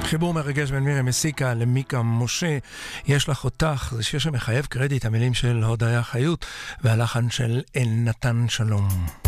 חיבור מרגש בין מירי מסיקה למיקה משה, יש לך אותך, זה שיר שמחייב קרדיט, המילים של הודיה חיות והלחן של אלנתן שלום.